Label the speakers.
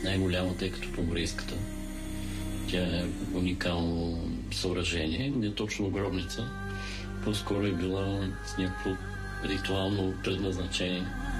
Speaker 1: най-голямата е като поморийската. Тя е уникално съоръжение, не точно гробница, по-скоро е била с някакво ритуално предназначение.